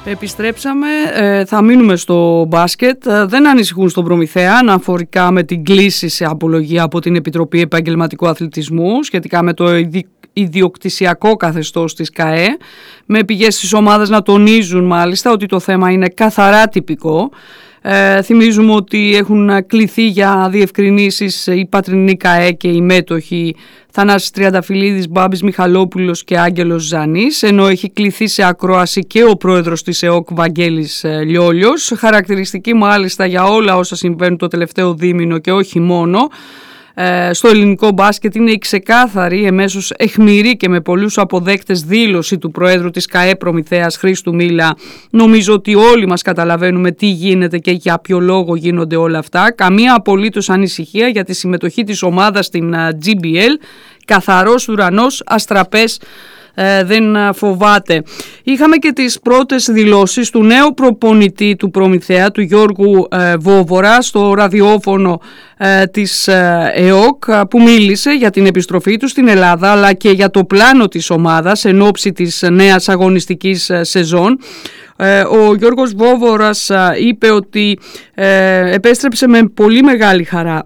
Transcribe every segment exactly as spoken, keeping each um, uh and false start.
Επιστρέψαμε, ε, θα μείνουμε στο μπάσκετ. Ε, δεν ανησυχούν στον Προμηθέα αναφορικά με την κλίση σε απολογία από την Επιτροπή Επαγγελματικού Αθλητισμού σχετικά με το ιδι... ιδιοκτησιακό καθεστώς της ΚΑΕ, με πηγές της ομάδας να τονίζουν μάλιστα ότι το θέμα είναι καθαρά τυπικό. Ε, θυμίζουμε ότι έχουν κληθεί για διευκρινήσεις η πατρινή ΚΑΕ και οι μέτοχοι Θανάσης Τριανταφυλλίδης, Μπάμπης Μιχαλόπουλος και Άγγελος Ζανής, ενώ έχει κληθεί σε ακρόαση και ο πρόεδρος της ΕΟΚ Βαγγέλης Λιόλιος. Χαρακτηριστική μάλιστα για όλα όσα συμβαίνουν το τελευταίο δίμηνο και όχι μόνο στο ελληνικό μπάσκετ είναι η ξεκάθαρη, εμέσως αιχμηρή και με πολλούς αποδέκτες δήλωση του Προέδρου της ΚΑΕ Προμηθέας Χρήστου Μίλα. Νομίζω ότι όλοι μας καταλαβαίνουμε τι γίνεται και για ποιο λόγο γίνονται όλα αυτά. Καμία απολύτως ανησυχία για τη συμμετοχή της ομάδας στην τζι μπι ελ. Καθαρός ουρανός, αστραπές, Ε, δεν φοβάται. Είχαμε και τις πρώτες δηλώσεις του νέου προπονητή του Προμηθέα, του Γιώργου ε, Βόβορα, στο ραδιόφωνο ε, της ε, ΕΟΚ, που μίλησε για την επιστροφή του στην Ελλάδα αλλά και για το πλάνο της ομάδας εν ώψη της νέας αγωνιστικής ε, σεζόν. Ε, ο Γιώργος Βόβορας ε, είπε ότι ε, επέστρεψε με πολύ μεγάλη χαρά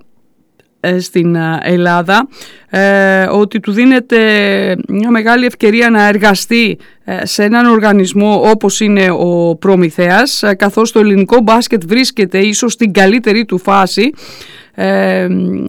στην Ελλάδα, ε, ότι του δίνεται μια μεγάλη ευκαιρία να εργαστεί σε έναν οργανισμό όπως είναι ο Προμηθέας, καθώς το ελληνικό μπάσκετ βρίσκεται ίσως στην καλύτερη του φάση, Ε,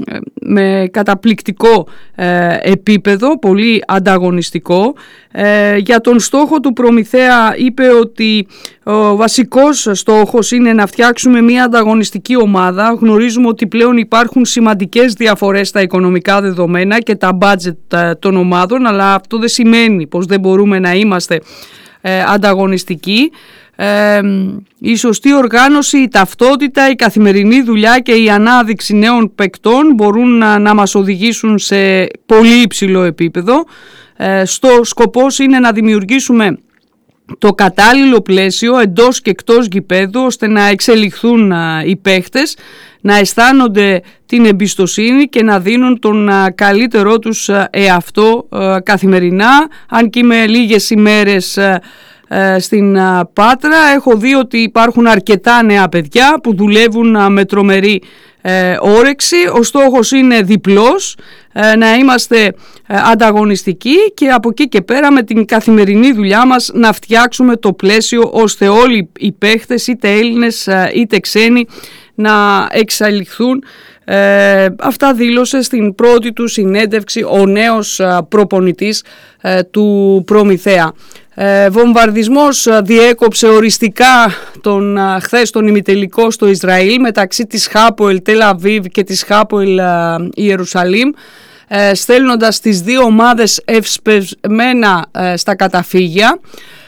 με καταπληκτικό ε, επίπεδο, πολύ ανταγωνιστικό. Ε, για τον στόχο του Προμηθέα είπε ότι ο βασικός στόχος είναι να φτιάξουμε μια ανταγωνιστική ομάδα. Γνωρίζουμε ότι πλέον υπάρχουν σημαντικές διαφορές στα οικονομικά δεδομένα και τα budget των ομάδων, αλλά αυτό δεν σημαίνει πως δεν μπορούμε να είμαστε ε, ανταγωνιστικοί. Ε, η σωστή οργάνωση, η ταυτότητα, η καθημερινή δουλειά και η ανάδειξη νέων παικτών μπορούν να, να μας οδηγήσουν σε πολύ υψηλό επίπεδο. Ε, στο σκοπός είναι να δημιουργήσουμε το κατάλληλο πλαίσιο εντός και εκτός γηπέδου, ώστε να εξελιχθούν α, οι παίχτες, να αισθάνονται την εμπιστοσύνη και να δίνουν τον α, καλύτερό τους α, εαυτό α, καθημερινά. Αν και με λίγες ημέρες α, στην Πάτρα, έχω δει ότι υπάρχουν αρκετά νέα παιδιά που δουλεύουν με τρομερή ε, όρεξη. Ο στόχος είναι διπλός, ε, να είμαστε ε, ανταγωνιστικοί και από εκεί και πέρα με την καθημερινή δουλειά μας να φτιάξουμε το πλαίσιο ώστε όλοι οι παίχτες, είτε Έλληνες είτε ξένοι, να εξελιχθούν. Ε, αυτά δήλωσε στην πρώτη του συνέντευξη ο νέος προπονητής ε, του Προμηθέα. Ε, βομβαρδισμός διέκοψε οριστικά τον, χθες τον ημιτελικό στο Ισραήλ μεταξύ της Χάποελ Τελ Αβίβ και της Χάποελ Ιερουσαλήμ, ε, στέλνοντας τις δύο ομάδες ευσπευμένα ε, στα καταφύγια.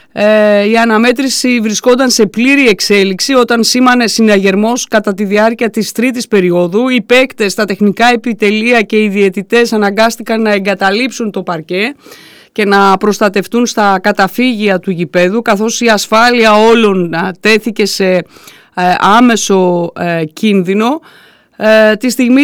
Ε, η αναμέτρηση βρισκόταν σε πλήρη εξέλιξη όταν σήμανε συναγερμός κατά τη διάρκεια της τρίτης περίοδου. Οι παίκτες, τα τεχνικά επιτελεία και οι διαιτητές αναγκάστηκαν να εγκαταλείψουν το παρκέ και να προστατευτούν στα καταφύγια του γηπέδου, καθώς η ασφάλεια όλων τέθηκε σε άμεσο κίνδυνο. Τη στιγμή